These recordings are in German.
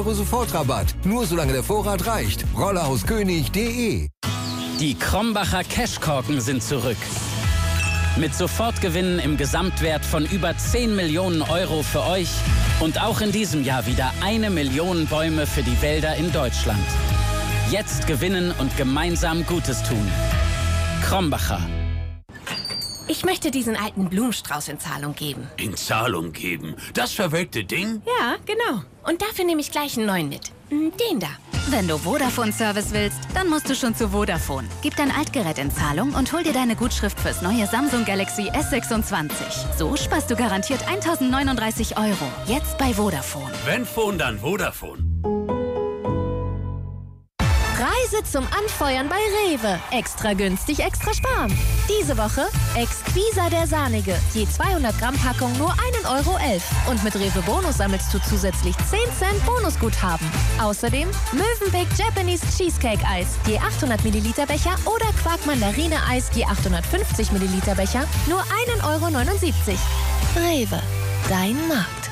€ Sofortrabatt. Nur solange der Vorrat reicht. Rollerhauskönig.de. Die Krombacher Cashkorken sind zurück. Mit Sofortgewinnen im Gesamtwert von über 10 Millionen € für euch. Und auch in diesem Jahr wieder 1 Million Bäume für die Wälder in Deutschland. Jetzt gewinnen und gemeinsam Gutes tun. Krombacher. Ich möchte diesen alten Blumenstrauß in Zahlung geben. In Zahlung geben? Das verwelkte Ding? Ja, genau. Und dafür nehme ich gleich einen neuen mit. Den da. Wenn du Vodafone-Service willst, dann musst du schon zu Vodafone. Gib dein Altgerät in Zahlung und hol dir deine Gutschrift fürs neue Samsung Galaxy S26. So sparst du garantiert 1.039 €. Jetzt bei Vodafone. Wenn Phone, dann Vodafone. Preise zum Anfeuern bei Rewe. Extra günstig, extra sparen. Diese Woche Exquisa der Sahnige. Je 200 Gramm Packung nur 1,11 €. Und mit Rewe Bonus sammelst du zusätzlich 10 Cent Bonusguthaben. Außerdem Mövenpick Japanese Cheesecake Eis. Je 800 Milliliter Becher oder Quark Mandarine Eis. Je 850 Milliliter Becher. Nur 1,79 €. Rewe. Dein Markt.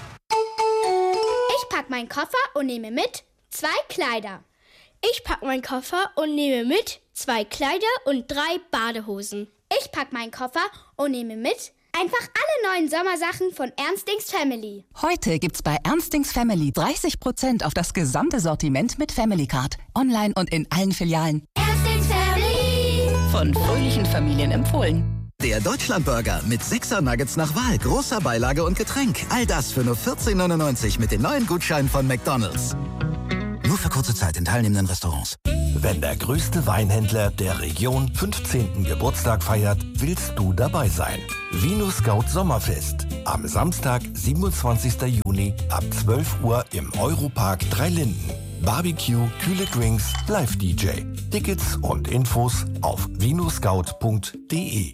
Ich pack meinen Koffer und nehme mit 2 Kleider. Ich pack meinen Koffer und nehme mit 2 Kleider und 3 Badehosen. Ich pack meinen Koffer und nehme mit einfach alle neuen Sommersachen von Ernstings Family. Heute gibt's bei Ernstings Family 30% auf das gesamte Sortiment mit Family Card. Online und in allen Filialen. Ernstings Family. Von fröhlichen Familien empfohlen. Der Deutschlandburger mit 6er Nuggets nach Wahl, großer Beilage und Getränk. All das für nur 14,99 € mit den neuen Gutscheinen von McDonald's. Nur für kurze Zeit in teilnehmenden Restaurants. Wenn der größte Weinhändler der Region 15. Geburtstag feiert, willst du dabei sein. Vino Scout Sommerfest. Am Samstag, 27. Juni ab 12 Uhr im Europark Dreilinden. Barbecue, kühle Drinks, Live-DJ. Tickets und Infos auf vinoscout.de.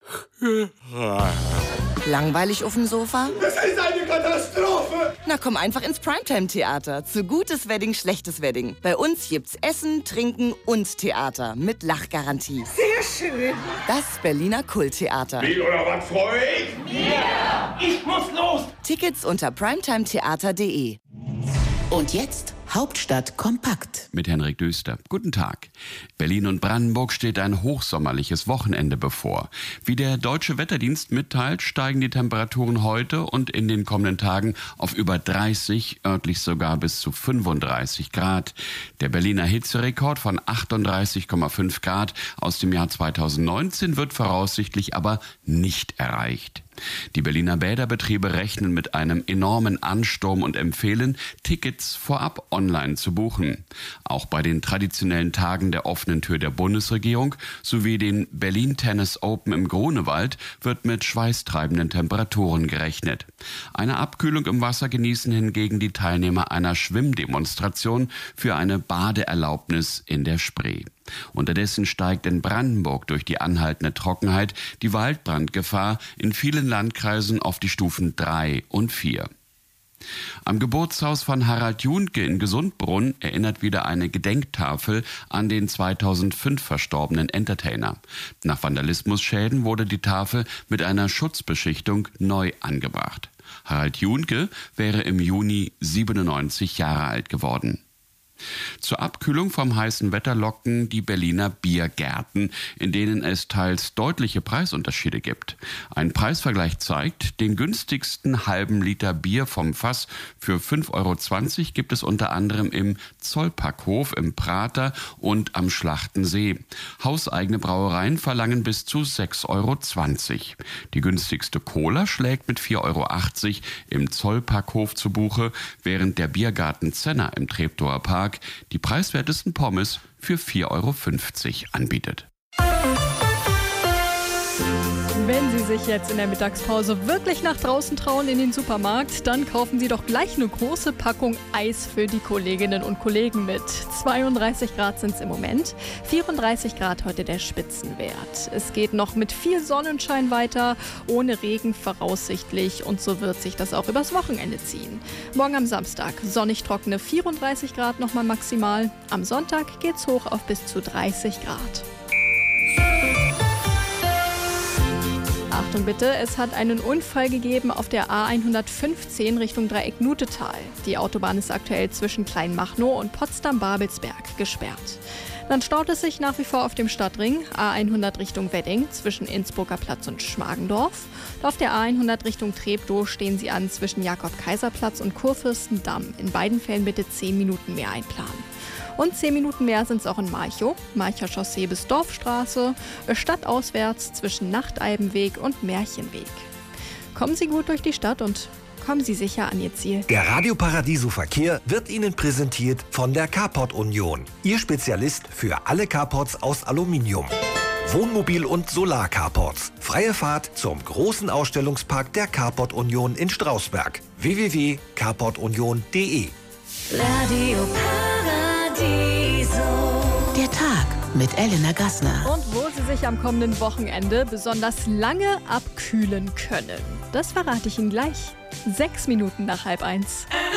Langweilig auf dem Sofa? Das ist eine Katastrophe! Na komm einfach ins Primetime-Theater. Zu gutes Wedding, schlechtes Wedding. Bei uns gibt's Essen, Trinken und Theater mit Lachgarantie. Sehr schön! Das Berliner Kulttheater. Wie oder was, Freund? Ja! Ich muss los! Tickets unter primetimetheater.de. Und jetzt Hauptstadt kompakt. Mit Henrik Döster. Guten Tag. Berlin und Brandenburg steht ein hochsommerliches Wochenende bevor. Wie der Deutsche Wetterdienst mitteilt, steigen die Temperaturen heute und in den kommenden Tagen auf über 30, örtlich sogar bis zu 35 Grad. Der Berliner Hitzerekord von 38,5 Grad aus dem Jahr 2019 wird voraussichtlich aber nicht erreicht. Die Berliner Bäderbetriebe rechnen mit einem enormen Ansturm und empfehlen, Tickets vorab online zu buchen. Auch bei den traditionellen Tagen der offenen Tür der Bundesregierung sowie den Berlin Tennis Open im Grunewald wird mit schweißtreibenden Temperaturen gerechnet. Eine Abkühlung im Wasser genießen hingegen die Teilnehmer einer Schwimmdemonstration für eine Badeerlaubnis in der Spree. Unterdessen steigt in Brandenburg durch die anhaltende Trockenheit die Waldbrandgefahr in vielen Landkreisen auf die Stufen 3 und 4. Am Geburtshaus von Harald Juhnke in Gesundbrunn erinnert wieder eine Gedenktafel an den 2005 verstorbenen Entertainer. Nach Vandalismusschäden wurde die Tafel mit einer Schutzbeschichtung neu angebracht. Harald Juhnke wäre im Juni 97 Jahre alt geworden. Zur Abkühlung vom heißen Wetter locken die Berliner Biergärten, in denen es teils deutliche Preisunterschiede gibt. Ein Preisvergleich zeigt, den günstigsten halben Liter Bier vom Fass für 5,20 € gibt es unter anderem im Zollpackhof im Prater und am Schlachtensee. Hauseigene Brauereien verlangen bis zu 6,20 €. Die günstigste Cola schlägt mit 4,80 € im Zollpackhof zu Buche, während der Biergarten Zenner im Treptower Park die preiswertesten Pommes für 4,50 € anbietet. Wenn Sie sich jetzt in der Mittagspause wirklich nach draußen trauen in den Supermarkt, dann kaufen Sie doch gleich eine große Packung Eis für die Kolleginnen und Kollegen mit. 32 Grad sind es im Moment, 34 Grad heute der Spitzenwert. Es geht noch mit viel Sonnenschein weiter, ohne Regen voraussichtlich, und so wird sich das auch übers Wochenende ziehen. Morgen am Samstag sonnig trockene 34 Grad nochmal maximal. Am Sonntag geht's hoch auf bis zu 30 Grad. Achtung bitte, es hat einen Unfall gegeben auf der A115 Richtung Dreieck Nutetal. Die Autobahn ist aktuell zwischen Kleinmachnow und Potsdam-Babelsberg gesperrt. Dann staut es sich nach wie vor auf dem Stadtring A100 Richtung Wedding zwischen Innsbrucker Platz und Schmargendorf. Und auf der A100 Richtung Treptow stehen Sie an zwischen Jakob-Kaiser-Platz und Kurfürstendamm. In beiden Fällen bitte 10 Minuten mehr einplanen. Und 10 Minuten mehr sind es auch in Malchow, Malcher Chaussee bis Dorfstraße, stadtauswärts zwischen Nachteibenweg und Märchenweg. Kommen Sie gut durch die Stadt und kommen Sie sicher an Ihr Ziel. Der Radio Paradiso Verkehr wird Ihnen präsentiert von der Carport Union. Ihr Spezialist für alle Carports aus Aluminium. Wohnmobil- und Solar-Carports. Freie Fahrt zum großen Ausstellungspark der Carport Union in Strausberg. www.carportunion.de. Radio Paradiso. Der Tag mit Elena Gassner. Und wo Sie sich am kommenden Wochenende besonders lange abkühlen können. Das verrate ich Ihnen gleich. 6 Minuten nach 12:30.